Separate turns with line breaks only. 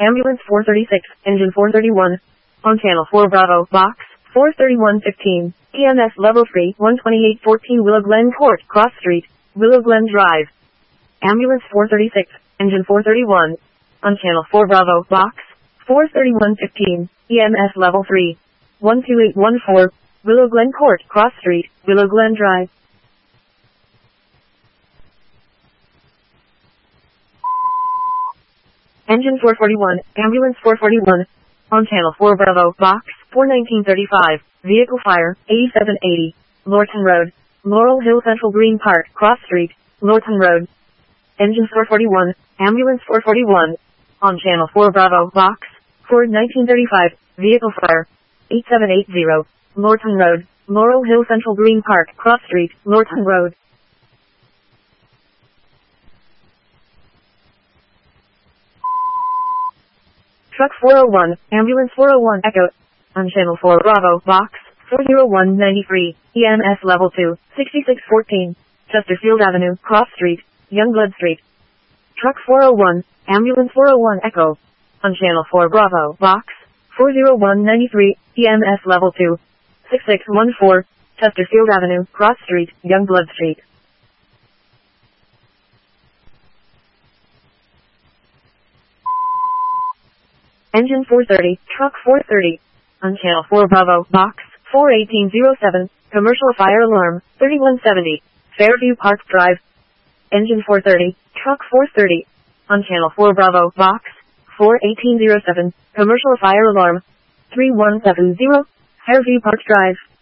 Ambulance 436, Engine 431. On Channel 4 Bravo, Box 43115. EMS Level 3, 12814 Willow Glen Court, Cross Street, Willow Glen Drive. Ambulance 436, Engine 431. On Channel 4 Bravo, Box 43115. EMS Level 3, 12814. Willow Glen Court, Cross Street, Willow Glen Drive. Engine 441, Ambulance 441. On Channel 4 Bravo, Box 41935. Vehicle fire, 8780. Lorton Road, Laurel Hill Central Green Park, Cross Street, Lorton Road. Engine 441, Ambulance 441. On Channel 4 Bravo, Box 41935. Vehicle fire, 8780. Lorton Road, Laurel Hill Central Green Park, Cross Street, Lorton Road. Truck 401, Ambulance 401 Echo. On Channel 4 Bravo, Box 40193. EMS Level 2, 6614. Chesterfield Avenue, Cross Street, Youngblood Street. Truck 401, Ambulance 401 Echo. On Channel 4 Bravo, Box 40193. EMS Level 2, 6614. Chesterfield Avenue, Cross Street, Youngblood Street. Engine 430, Truck 430. On Channel 4 Bravo, Box 41807. Commercial Fire Alarm, 3170. Fairview Park Drive. Engine 430, Truck 430. On Channel 4 Bravo, Box 41807. Commercial Fire Alarm, 3170. Fairview Park Drive.